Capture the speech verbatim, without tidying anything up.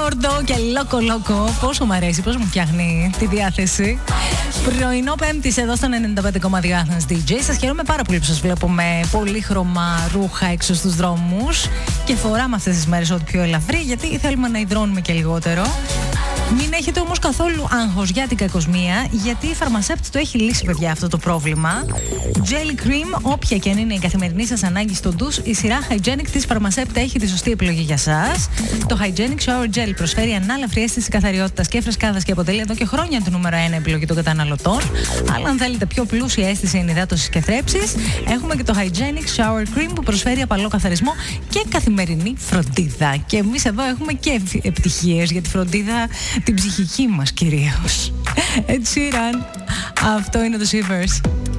Gordo και Loco Loco. Πόσο μου αρέσει, πόσο μου φτιάχνει τη διάθεση. Πρωινό Πέμπτης εδώ στον ενενήντα πέντε κόμμα δύο Athens ντι τζέι. Σας χαίρομαι πάρα πολύ που σας βλέπω με πολύχρωμα ρούχα έξω στους δρόμους και φοράμε αυτές τις μέρες ό,τι πιο ελαφρύ, γιατί θέλουμε να υδρώνουμε και λιγότερο. Μην έχετε όμως καθόλου άγχος για την κακοσμία, γιατί η Pharmacept το έχει λύσει, παιδιά, αυτό το πρόβλημα. Jelly Cream, όποια και αν είναι η καθημερινή σας ανάγκη στο ντους, η σειρά Hygienic της Pharmacept έχει τη σωστή επιλογή για σας. Το Hygienic Shower Gel προσφέρει ανάλαφρη αίσθηση καθαριότητας και φρεσκάδας και αποτελεί εδώ και χρόνια το νούμερο ένα επιλογή των καταναλωτών. Αλλά αν θέλετε πιο πλούσια αίσθηση ενυδάτωσης και θρέψης, έχουμε και το Hygienic Shower Cream που προσφέρει απαλό καθαρισμό και καθημερινή φροντίδα. Και εμείς εδώ έχουμε και επιτυχίες για τη φροντίδα, την ψυχική μας κυρίως. Ed Sheeran. Αυτό είναι το Shivers.